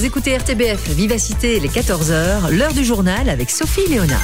Vous écoutez RTBF Vivacité, les 14h, l'heure du journal avec Sophie Léonard.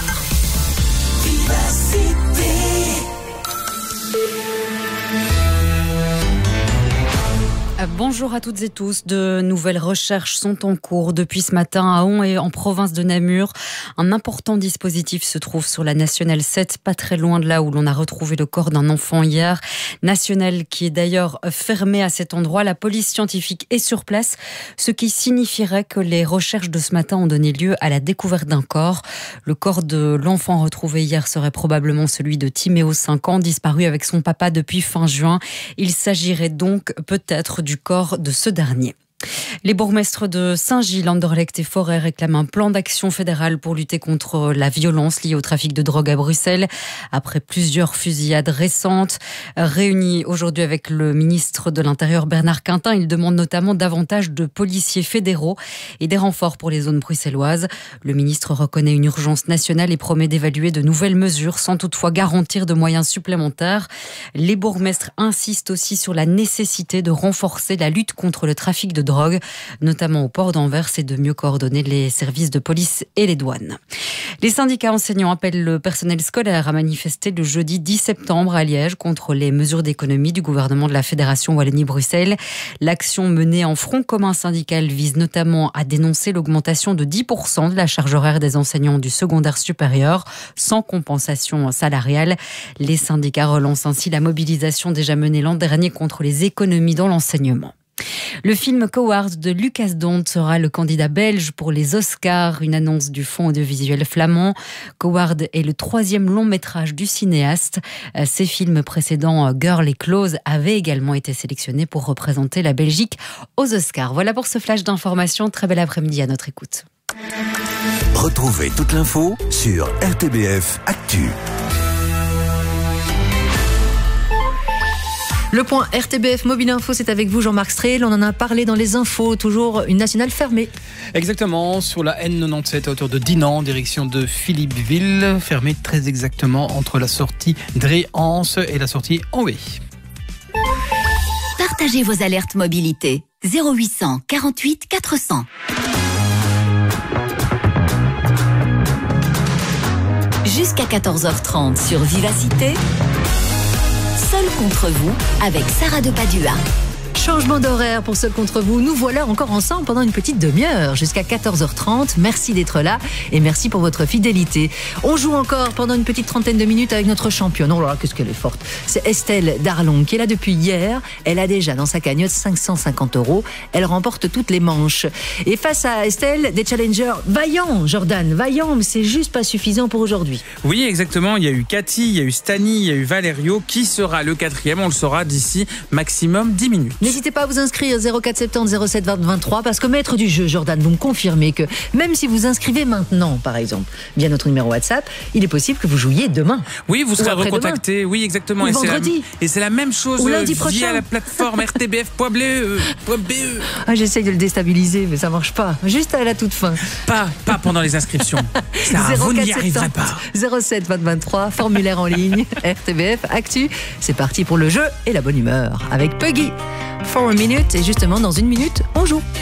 Bonjour à toutes et tous. De nouvelles recherches sont en cours depuis ce matin à Hon et en province de Namur. Un important dispositif se trouve sur la Nationale 7, pas très loin de là où l'on a retrouvé le corps d'un enfant hier. Nationale qui est d'ailleurs fermée à cet endroit. La police scientifique est sur place, ce qui signifierait que les recherches de ce matin ont donné lieu à la découverte d'un corps. Le corps de l'enfant retrouvé hier serait probablement celui de Timéo, 5 ans, disparu avec son papa depuis fin juin. Il s'agirait donc peut-être du corps de ce dernier. Les bourgmestres de Saint-Gilles, Anderlecht et Forêt réclament un plan d'action fédéral pour lutter contre la violence liée au trafic de drogue à Bruxelles. Après plusieurs fusillades récentes, réunis aujourd'hui avec le ministre de l'Intérieur Bernard Quintin, il demande notamment davantage de policiers fédéraux et des renforts pour les zones bruxelloises. Le ministre reconnaît une urgence nationale et promet d'évaluer de nouvelles mesures sans toutefois garantir de moyens supplémentaires. Les bourgmestres insistent aussi sur la nécessité de renforcer la lutte contre le trafic de drogue, notamment au port d'Anvers, et de mieux coordonner les services de police et les douanes. Les syndicats enseignants appellent le personnel scolaire à manifester le jeudi 10 septembre à Liège contre les mesures d'économie du gouvernement de la Fédération Wallonie-Bruxelles. L'action menée en front commun syndical vise notamment à dénoncer l'augmentation de 10% de la charge horaire des enseignants du secondaire supérieur sans compensation salariale. Les syndicats relancent ainsi la mobilisation déjà menée l'an dernier contre les économies dans l'enseignement. Le film Coward de Lucas Dont sera le candidat belge pour les Oscars, une annonce du Fonds audiovisuel flamand. Coward est le 3e long métrage du cinéaste. Ses films précédents, Girl et Close, avaient également été sélectionnés pour représenter la Belgique aux Oscars. Voilà pour ce flash d'information. Très bel après-midi à notre écoute. Retrouvez toute l'info sur RTBF Actu. Le point RTBF Mobile Info, c'est avec vous Jean-Marc Strehl. On en a parlé dans les infos, toujours une nationale fermée. Exactement, sur la N97 à hauteur de Dinan, direction de Philippeville, fermée très exactement entre la sortie Dréance et la sortie Envé. Partagez vos alertes mobilité 0800 48 400. Jusqu'à 14h30 sur Vivacité. Seul contre vous, avec Sarah de Padua. Changement d'horaire pour Seul contre vous. Nous voilà encore ensemble pendant une petite demi-heure, jusqu'à 14h30. Merci d'être là et merci pour votre fidélité. On joue encore pendant une petite trentaine de minutes avec notre championne. Oh là là, qu'est-ce qu'elle est forte. C'est Estelle Darlong qui est là depuis hier. Elle a déjà dans sa cagnotte 550 €. Elle remporte toutes les manches. Et face à Estelle, des challengers vaillants, Jordan, vaillants, mais c'est juste pas suffisant pour aujourd'hui. Oui, exactement. Il y a eu Cathy, il y a eu Stani, il y a eu Valerio. Qui sera le 4e? On le saura d'ici maximum 10 minutes. N'hésitez pas à vous inscrire 0470 07 20 23 parce que maître du jeu, Jordan, vous me confirmez que même si vous inscrivez maintenant, par exemple, via notre numéro WhatsApp, il est possible que vous jouiez demain. Oui, vous serez recontacté. Oui, exactement. Ou vendredi. Et c'est la même chose ou lundi via prochain. la plateforme rtbf.be. Ah, j'essaye de le déstabiliser, mais ça marche pas. Juste à la toute fin. Pas pendant les inscriptions. Ça, vous n'y arriverez pas. 07 20 23, formulaire en ligne, RTBF Actu. C'est parti pour le jeu et la bonne humeur avec Puggy. For a minute, et justement dans une minute, on joue.